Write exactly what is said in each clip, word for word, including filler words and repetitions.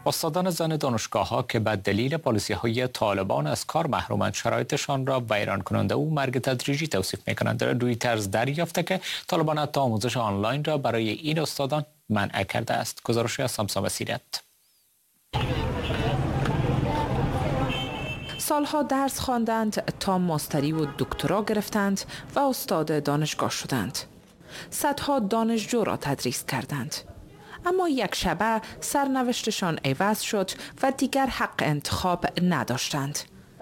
استادان زن دانشگاه‌ها که به دلیل پالیسی‌های طالبان از کار محرومند شرایطشان را ویران کننده و مرگ تدریجی توصیف می‌کنند. رویترز دریافته که طالبان حتی آموزش آنلاین را برای این استادان منع کرده است. گزارشی از سمسام سیرت. سالها درس خواندند تا ماستری و دکترا گرفتند و استاد دانشگاه شدند. صدها دانشجو را تدریس کردند. اما یک شبه سرنوشتشان عوض شد و دیگر حق انتخاب نداشتند.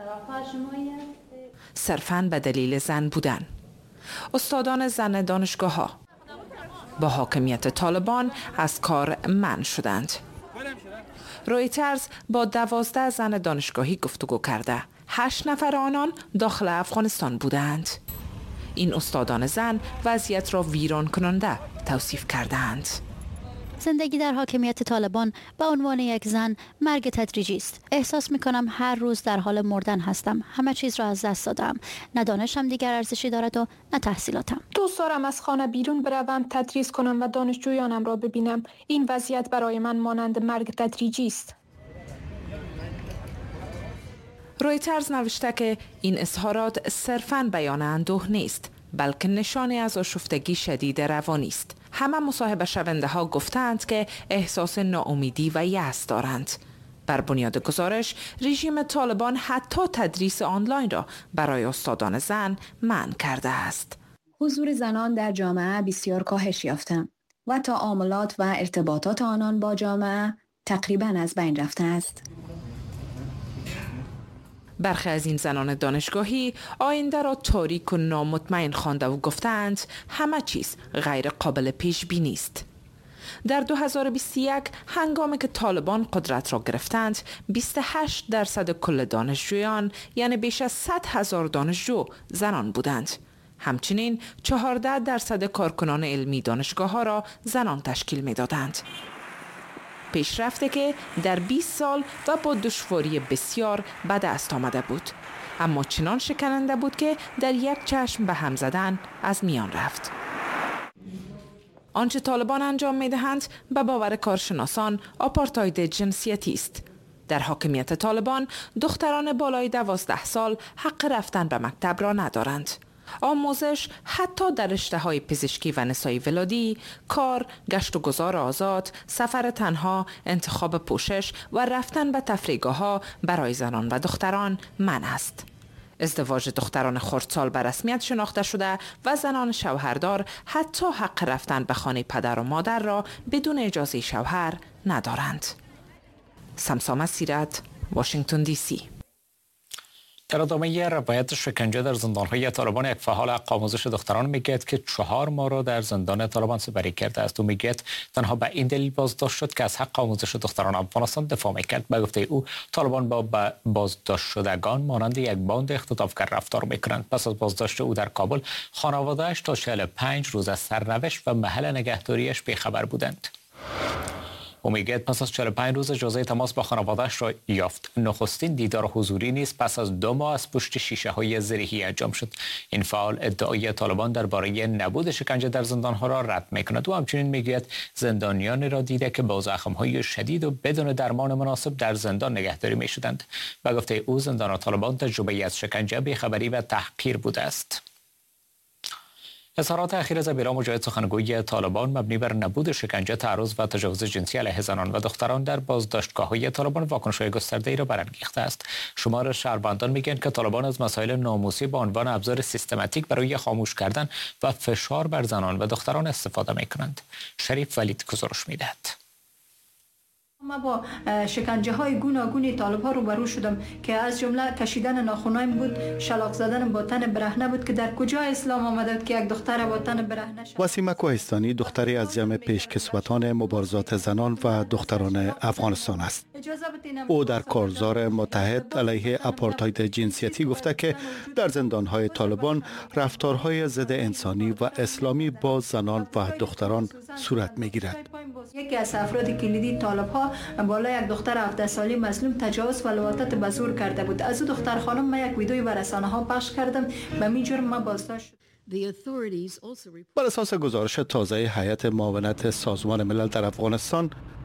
صرفاً به دلیل زن بودن. استادان زن دانشگاه ها با حاکمیت طالبان از کار منع شدند. رویترز با دوازده زن دانشگاهی گفتگو کرده. هشت نفر آنان داخل افغانستان بودند. این استادان زن وضعیت را ویران کننده توصیف کردند. زندگی در حاکمیت طالبان به عنوان یک زن مرگ تدریجی است. احساس می کنم هر روز در حال مردن هستم. همه چیز را از دست دادم. نه دانشم دیگر ارزشی دارد و نه تحصیلاتم. دوست دارم از خانه بیرون بروم، تدریس کنم و دانشجویانم را ببینم. این وضعیت برای من مانند مرگ تدریجی است. رویترز نوشته که این اظهارات صرفاً بیان اندوه نیست، بلکه نشانی از آشفتگی شدید روانی است. همه مصاحبه شونده ها گفتند که احساس ناامیدی و یأس دارند. بر بنیاد گزارش، رژیم طالبان حتی تدریس آنلاین را برای استادان زن منع کرده است. حضور زنان در جامعه بسیار کاهش یافته و تعاملات و ارتباطات آنان با جامعه تقریباً از بین رفته است. برخی از این زنان دانشگاهی آینده را تاریک و نامطمئن خوانده و گفتند همه چیز غیر قابل پیش بینی است. در دو هزار و بیست و یک هنگامی که طالبان قدرت را گرفتند، بیست و هشت درصد کل دانشجویان یعنی بیش از صد هزار دانشجو زنان بودند. همچنین چهارده درصد کارکنان علمی دانشگاه ها را زنان تشکیل می دادند. پیشرفته که در بیست سال و با دشواری بسیار به دست آمده بود، اما چنان شکننده بود که در یک چشم به هم زدن از میان رفت. آنچه طالبان انجام می دهند به باور کارشناسان آپارتاید جنسیتی است. در حاکمیت طالبان دختران بالای دوازده سال حق رفتن به مکتب را ندارند. آموزش حتی در رشته‌های پزشکی و نسایی ولادی، کار، گشت و گذار آزاد، سفر تنها، انتخاب پوشش و رفتن به تفریحگاه‌ها برای زنان و دختران منع است. ازدواج دختران خردسال به رسمیت شناخته شده و زنان شوهردار حتی حق رفتن به خانه پدر و مادر را بدون اجازه شوهر ندارند. سمسام سیرت، واشنگتن دی سی. در ادامه روایت شکنجه در زندان‌های طالبان، یک فعال حق آموزش دختران میگوید که چهار ماه را در زندان طالبان سپری کرده است. او میگوید تنها به این دلیل بازداشت شد که از حق آموزش دختران افغانستان دفاع میکرد. به گفته او، طالبان با بازداشت شدگان مانند یک باند اختطافگر رفتار میکنند. پس از بازداشت او در کابل، خانواده‌اش تا چهل و پنج روز از سرنوشت و محل نگهداریش بیخبر بودند. او میگوید پس از چهل و پنج روز اجازه تماس با خانواده‌اش را یافت. نخستین دیدار حضوری نیز پس از دو ماه از پشت شیشه های زرهی انجام شد. این فعال ادعای طالبان درباره نبود شکنجه در زندان‌ها را رد میکند. او همچنین میگوید زندانیانی را دیده که با زخم‌های شدید و بدون درمان مناسب در زندان نگهداری میشدند. به گفته او، زندان طالبان تجربه از شکنجه، بیخبری و تحقیر بوده است. اظهارات اخیر زبیرا مجاهد، سخنگوی طالبان، مبنی بر نبود شکنجه، تعرض و تجاوز جنسی علیه زنان و دختران در بازداشتگاه‌های طالبان واکنش‌های گسترده‌ای را برانگیخته است. شمار شهروندان میگویند که طالبان از مسائل ناموسی به عنوان ابزار سیستماتیک برای خاموش کردن و فشار بر زنان و دختران استفاده می‌کنند. شریف ولید گزارش می‌دهد. ما با شکنجه های گوناگون طالب ها روبرو شدم که از جمله کشیدن ناخنایم بود، شلاق زدن با تن برهنه بود که در کجا اسلام آمده که یک دختر با تن برهنه شد. وسیمه کوهستانی دختری از جمع پیشکسوتان مبارزات زنان و دختران افغانستان است. او در کارزار متحد علیه آپارتاید جنسیتی گفته که در زندانهای طالبان رفتارهای ضد انسانی و اسلامی با زنان و دختران صورت می‌گیرد. یکی از افراد کلیدی طالب ها بالا یک دختر هفده ساله مظلوم تجاوز و لواطت به زور کرده بود. از او دختر خانم ما یک ویدیوی بر رسانه ها پخش کردم. به همین جرم ما بازداشت شد. بر اساس گزارش تازه هیئت معاونت سازمان ملل در افغانستان،